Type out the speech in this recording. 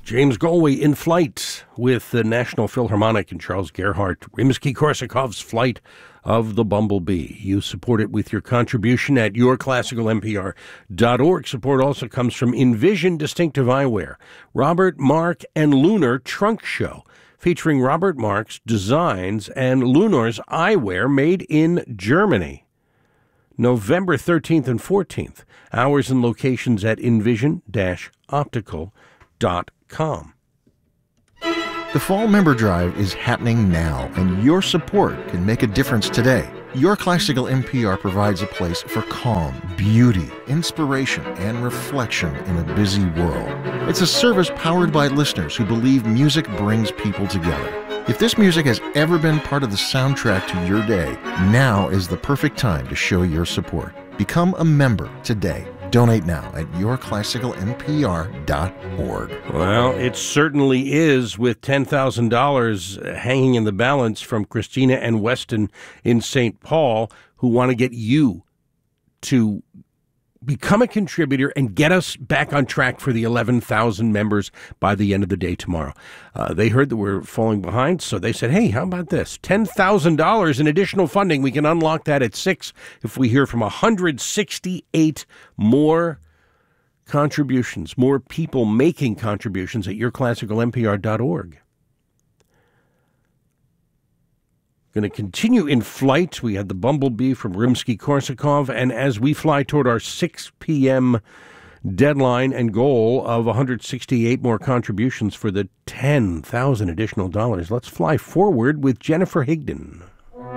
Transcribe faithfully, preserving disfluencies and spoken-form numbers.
James Galway in flight with the National Philharmonic and Charles Gerhardt, Rimsky-Korsakov's Flight of the Bumblebee. You support it with your contribution at your classical n p r dot org. Support also comes from Envision Distinctive Eyewear, Robert Mark and Lunar Trunk Show, featuring Robert Mark's designs and Lunar's eyewear made in Germany. November thirteenth and fourteenth. Hours and locations at envision dash optical dot com. The Fall Member Drive is happening now, and your support can make a difference today. Your Classical N P R provides a place for calm, beauty, inspiration, and reflection in a busy world. It's a service powered by listeners who believe music brings people together. If this music has ever been part of the soundtrack to your day, now is the perfect time to show your support. Become a member today. Donate now at your classical n p r dot org. Well, it certainly is, with ten thousand dollars hanging in the balance from Christina and Weston in Saint Paul, who want to get you to become a contributor and get us back on track for the eleven thousand members by the end of the day tomorrow. Uh, they heard that we're falling behind, so they said, hey, how about this? ten thousand dollars in additional funding. We can unlock that at six if we hear from one hundred sixty-eight more contributions, more people making contributions at your classical n p r dot org. Going to continue in flight. We had the Bumblebee from Rimsky-Korsakov, and as we fly toward our six p.m. deadline and goal of one hundred sixty-eight more contributions for the ten thousand additional dollars, let's fly forward with Jennifer Higdon.